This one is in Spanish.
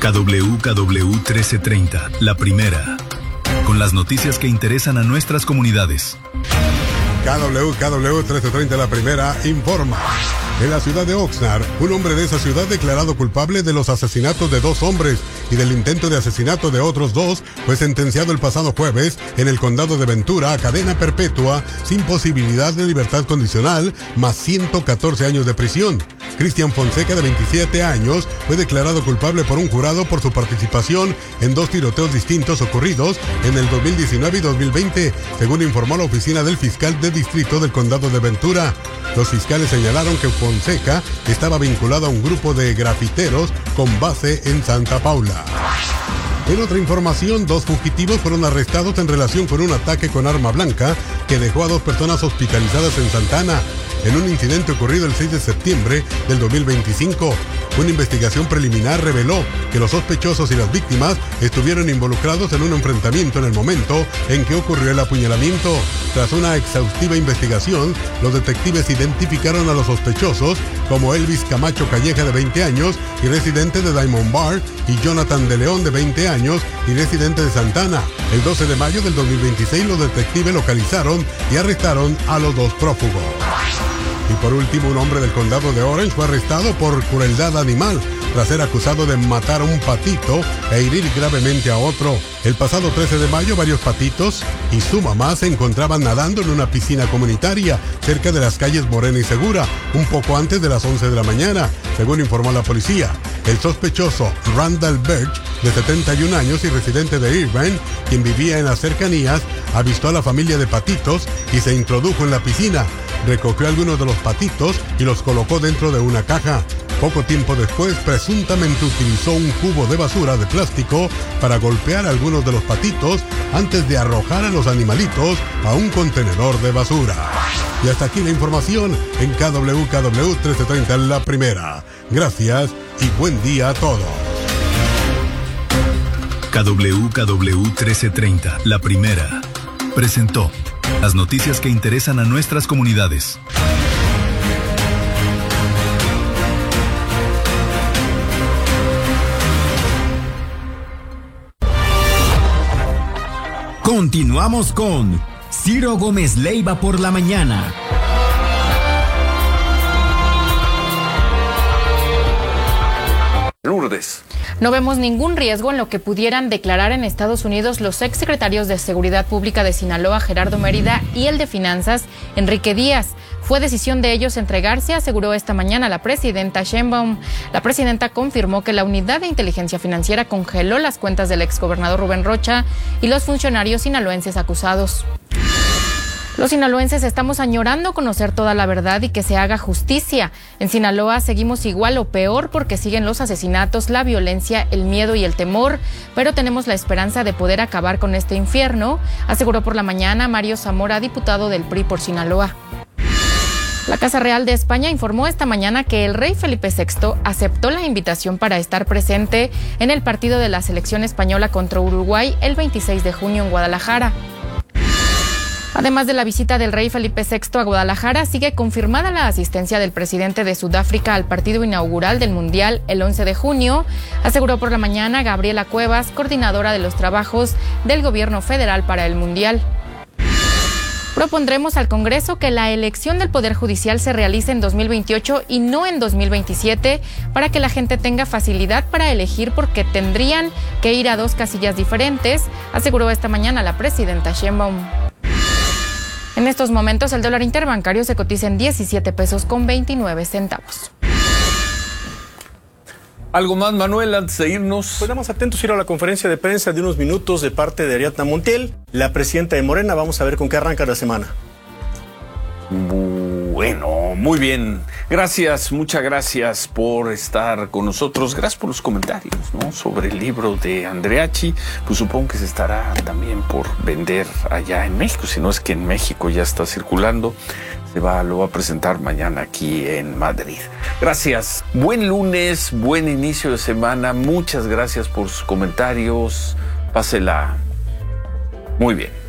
KWKW 1330, la primera. Con las noticias que interesan a nuestras comunidades. KWKW 1330, la primera, informa. En la ciudad de Oxnard, un hombre de esa ciudad declarado culpable de los asesinatos de 2 hombres y del intento de asesinato de otros 2, fue sentenciado el pasado jueves en el condado de Ventura a cadena perpetua sin posibilidad de libertad condicional, más 114 años de prisión. Cristian Fonseca, de 27 años, fue declarado culpable por un jurado por su participación en 2 tiroteos distintos ocurridos en el 2019 y 2020, según informó la oficina del fiscal de distrito del condado de Ventura. Los fiscales señalaron que Fonseca estaba vinculado a un grupo de grafiteros con base en Santa Paula. En otra información, 2 fugitivos fueron arrestados en relación con un ataque con arma blanca que dejó a 2 personas hospitalizadas en Santa Ana, en un incidente ocurrido el 6 de septiembre del 2025. Una investigación preliminar reveló que los sospechosos y las víctimas estuvieron involucrados en un enfrentamiento en el momento en que ocurrió el apuñalamiento. Tras una exhaustiva investigación, los detectives identificaron a los sospechosos como Elvis Camacho Calleja, de 20 años y residente de Diamond Bar, y Jonathan de León, de 20 años y residente de Santana. El 12 de mayo del 2026, los detectives localizaron y arrestaron a los 2 prófugos. Y por último, un hombre del condado de Orange fue arrestado por crueldad animal tras ser acusado de matar a un patito e herir gravemente a otro. El pasado 13 de mayo, varios patitos y su mamá se encontraban nadando en una piscina comunitaria cerca de las calles Morena y Segura, un poco antes de las 11 de la mañana, según informó la policía. El sospechoso, Randall Birch, de 71 años y residente de Irvine, quien vivía en las cercanías, avistó a la familia de patitos y se introdujo en la piscina. Recogió algunos de los patitos y los colocó dentro de una caja. Poco tiempo después, presuntamente utilizó un cubo de basura de plástico para golpear a algunos de los patitos antes de arrojar a los animalitos a un contenedor de basura. Y hasta aquí la información en KWKW 1330, la primera. Gracias y buen día a todos. KWKW 1330, la primera, presentó las noticias que interesan a nuestras comunidades. Continuamos con Ciro Gómez Leiva por la mañana. Lourdes. No vemos ningún riesgo en lo que pudieran declarar en Estados Unidos los exsecretarios de Seguridad Pública de Sinaloa, Gerardo Mérida, y el de Finanzas, Enrique Díaz. Fue decisión de ellos entregarse, aseguró esta mañana la presidenta Sheinbaum. La presidenta confirmó que la Unidad de Inteligencia Financiera congeló las cuentas del exgobernador Rubén Rocha y los funcionarios sinaloenses acusados. Los sinaloenses estamos añorando conocer toda la verdad y que se haga justicia. En Sinaloa seguimos igual o peor porque siguen los asesinatos, la violencia, el miedo y el temor, pero tenemos la esperanza de poder acabar con este infierno, aseguró por la mañana Mario Zamora, diputado del PRI por Sinaloa. La Casa Real de España informó esta mañana que el rey Felipe VI aceptó la invitación para estar presente en el partido de la selección española contra Uruguay el 26 de junio en Guadalajara. Además de la visita del rey Felipe VI a Guadalajara, sigue confirmada la asistencia del presidente de Sudáfrica al partido inaugural del Mundial el 11 de junio, aseguró por la mañana Gabriela Cuevas, coordinadora de los trabajos del gobierno federal para el Mundial. Propondremos al Congreso que la elección del Poder Judicial se realice en 2028 y no en 2027 para que la gente tenga facilidad para elegir porque tendrían que ir a 2 casillas diferentes, aseguró esta mañana la presidenta Sheinbaum. En estos momentos el dólar interbancario se cotiza en 17 pesos con 29 centavos. ¿Algo más, Manuel, antes de irnos? Pues vamos atentos a ir a la conferencia de prensa de unos minutos de parte de Ariadna Montiel, la presidenta de Morena. Vamos a ver con qué arranca la semana. Bueno, muy bien. Gracias, muchas gracias por estar con nosotros. Gracias por los comentarios, ¿no? Sobre el libro de Andreacchi. Pues supongo que se estará también por vender allá en México. Si no es que en México ya está circulando. Lo va a presentar mañana aquí en Madrid. Gracias. Buen lunes, buen inicio de semana. Muchas gracias por sus comentarios. Pásela muy bien.